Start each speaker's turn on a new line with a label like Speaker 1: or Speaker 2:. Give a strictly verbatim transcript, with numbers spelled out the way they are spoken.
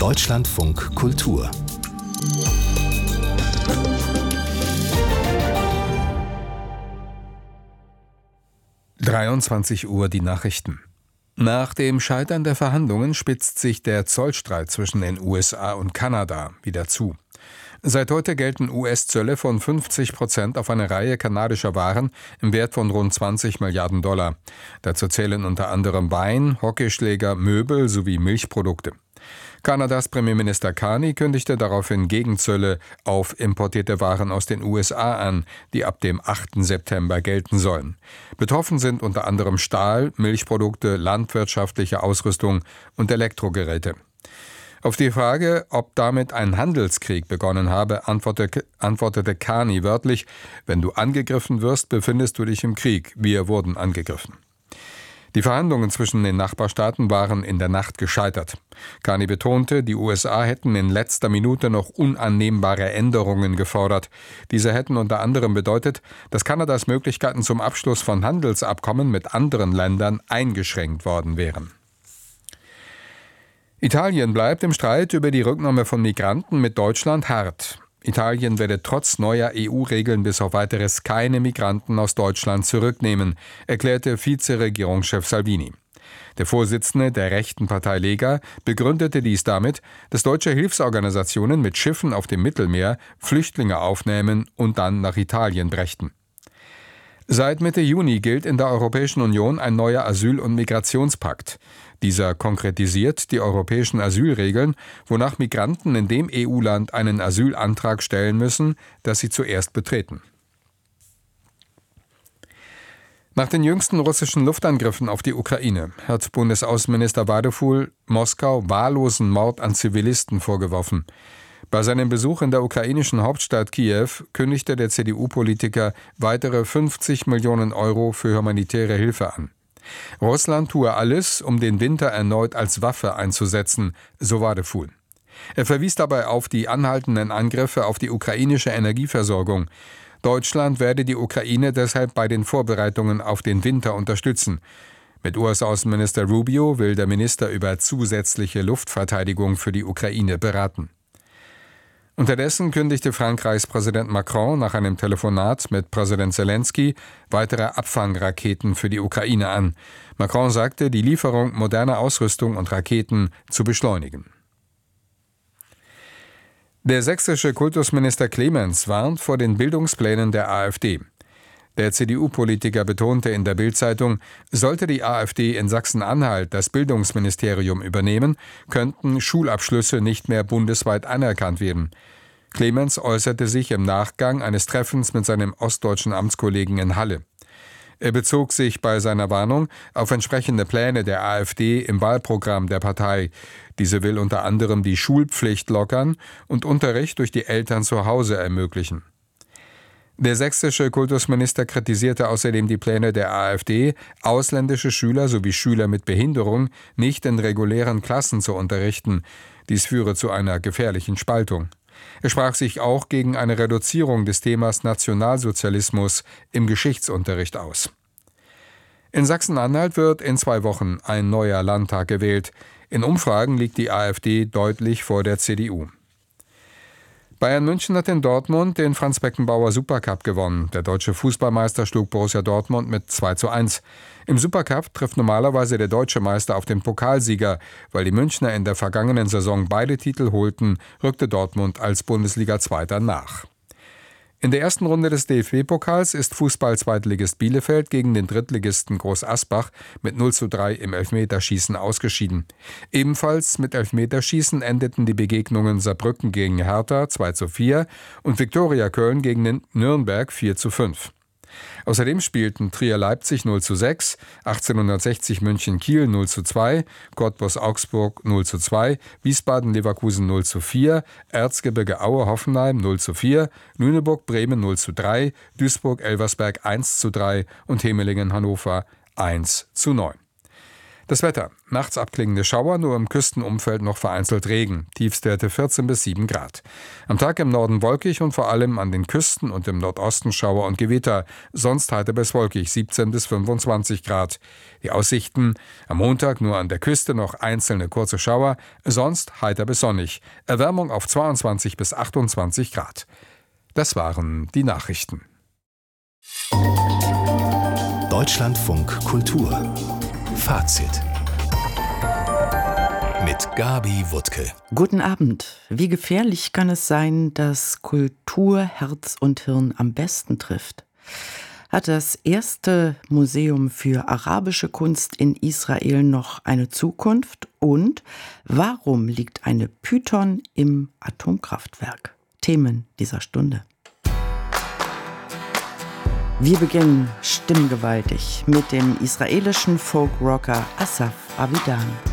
Speaker 1: Deutschlandfunk Kultur. dreiundzwanzig Uhr die Nachrichten. Nach dem Scheitern der Verhandlungen spitzt sich der Zollstreit zwischen den U S A und Kanada wieder zu. Seit heute gelten U S-Zölle von fünfzig Prozent auf eine Reihe kanadischer Waren im Wert von rund zwanzig Milliarden Dollar. Dazu zählen unter anderem Wein, Hockeyschläger, Möbel sowie Milchprodukte. Kanadas Premierminister Carney kündigte daraufhin Gegenzölle auf importierte Waren aus den U S A an, die ab dem achten September gelten sollen. Betroffen sind unter anderem Stahl, Milchprodukte, landwirtschaftliche Ausrüstung und Elektrogeräte. Auf die Frage, ob damit ein Handelskrieg begonnen habe, antwortete, antwortete Carney wörtlich: Wenn du angegriffen wirst, befindest du dich im Krieg. Wir wurden angegriffen. Die Verhandlungen zwischen den Nachbarstaaten waren in der Nacht gescheitert. Carney betonte, die U S A hätten in letzter Minute noch unannehmbare Änderungen gefordert. Diese hätten unter anderem bedeutet, dass Kanadas Möglichkeiten zum Abschluss von Handelsabkommen mit anderen Ländern eingeschränkt worden wären. Italien bleibt im Streit über die Rücknahme von Migranten mit Deutschland hart. Italien werde trotz neuer E U-Regeln bis auf Weiteres keine Migranten aus Deutschland zurücknehmen, erklärte Vizeregierungschef Salvini. Der Vorsitzende der rechten Partei Lega begründete dies damit, dass deutsche Hilfsorganisationen mit Schiffen auf dem Mittelmeer Flüchtlinge aufnehmen und dann nach Italien brächten. Seit Mitte Juni gilt in der Europäischen Union ein neuer Asyl- und Migrationspakt. Dieser konkretisiert die europäischen Asylregeln, wonach Migranten in dem E U-Land einen Asylantrag stellen müssen, das sie zuerst betreten. Nach den jüngsten russischen Luftangriffen auf die Ukraine hat Bundesaußenminister Wadeful Moskau wahllosen Mord an Zivilisten vorgeworfen. Bei seinem Besuch in der ukrainischen Hauptstadt Kiew kündigte der C D U-Politiker weitere fünfzig Millionen Euro für humanitäre Hilfe an. Russland tue alles, um den Winter erneut als Waffe einzusetzen, so Wadeful. Er verwies dabei auf die anhaltenden Angriffe auf die ukrainische Energieversorgung. Deutschland werde die Ukraine deshalb bei den Vorbereitungen auf den Winter unterstützen. Mit U S-Außenminister Rubio will der Minister über zusätzliche Luftverteidigung für die Ukraine beraten. Unterdessen kündigte Frankreichs Präsident Macron nach einem Telefonat mit Präsident Zelensky weitere Abfangraketen für die Ukraine an. Macron sagte, die Lieferung moderner Ausrüstung und Raketen zu beschleunigen. Der sächsische Kultusminister Clemens warnt vor den Bildungsplänen der AfD. Der C D U-Politiker betonte in der Bild-Zeitung, sollte die AfD in Sachsen-Anhalt das Bildungsministerium übernehmen, könnten Schulabschlüsse nicht mehr bundesweit anerkannt werden. Clemens äußerte sich im Nachgang eines Treffens mit seinem ostdeutschen Amtskollegen in Halle. Er bezog sich bei seiner Warnung auf entsprechende Pläne der AfD im Wahlprogramm der Partei. Diese will unter anderem die Schulpflicht lockern und Unterricht durch die Eltern zu Hause ermöglichen. Der sächsische Kultusminister kritisierte außerdem die Pläne der AfD, ausländische Schüler sowie Schüler mit Behinderung nicht in regulären Klassen zu unterrichten. Dies führe zu einer gefährlichen Spaltung. Er sprach sich auch gegen eine Reduzierung des Themas Nationalsozialismus im Geschichtsunterricht aus. In Sachsen-Anhalt wird in zwei Wochen ein neuer Landtag gewählt. In Umfragen liegt die AfD deutlich vor der C D U. Bayern München hat in Dortmund den Franz-Beckenbauer Supercup gewonnen. Der deutsche Fußballmeister schlug Borussia Dortmund mit zwei zu eins. Im Supercup trifft normalerweise der deutsche Meister auf den Pokalsieger. Weil die Münchner in der vergangenen Saison beide Titel holten, rückte Dortmund als Bundesliga-Zweiter nach. In der ersten Runde des D F B-Pokals ist Fußball-Zweitligist Bielefeld gegen den Drittligisten Groß Asbach mit null zu drei im Elfmeterschießen ausgeschieden. Ebenfalls mit Elfmeterschießen endeten die Begegnungen Saarbrücken gegen Hertha zwei zu vier und Viktoria Köln gegen den Nürnberg vier zu fünf. Außerdem spielten Trier-Leipzig null zu sechs, achtzehnhundertsechzig München-Kiel null zu zwei, Cottbus-Augsburg null zu zwei, Wiesbaden-Leverkusen null zu vier, Erzgebirge-Aue-Hoffenheim null zu vier, Lüneburg-Bremen null zu drei, Duisburg-Elversberg eins zu drei und Hemelingen-Hannover eins zu neun. Das Wetter. Nachts abklingende Schauer, nur im Küstenumfeld noch vereinzelt Regen. Tiefstwerte vierzehn bis sieben Grad. Am Tag im Norden wolkig und vor allem an den Küsten und im Nordosten Schauer und Gewitter. Sonst heiter bis wolkig, siebzehn bis fünfundzwanzig Grad. Die Aussichten. Am Montag nur an der Küste noch einzelne kurze Schauer. Sonst heiter bis sonnig. Erwärmung auf zweiundzwanzig bis achtundzwanzig Grad. Das waren die Nachrichten.
Speaker 2: Deutschlandfunk Kultur Fazit mit Gabi Wuttke.
Speaker 3: Guten Abend. Wie gefährlich kann es sein, dass Kultur Herz und Hirn am besten trifft? Hat das erste Museum für arabische Kunst in Israel noch eine Zukunft? Und warum liegt eine Python im Atomkraftwerk? Themen dieser Stunde. Wir beginnen stimmgewaltig mit dem israelischen Folkrocker Asaf Avidan.